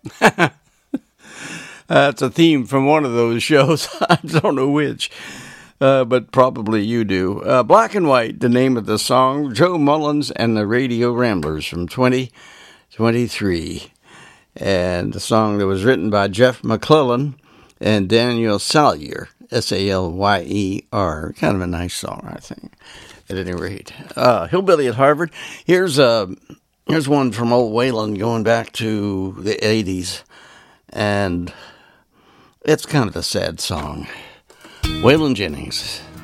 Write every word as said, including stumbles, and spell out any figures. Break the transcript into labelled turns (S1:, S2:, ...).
S1: That's a theme from one of those shows. I don't know which, uh, but probably you do. Uh, Black and White, the name of the song. Joe Mullins and the Radio Ramblers from twenty twenty-three. And the song that was written by Jeff McClellan and Daniel Salyer, S A L Y E R. Kind of a nice song, I think, at any rate. Uh, Hillbilly at Harvard. Here's, uh, here's one from old Waylon going back to the eighties. And it's kind of a sad song. Waylon Jennings.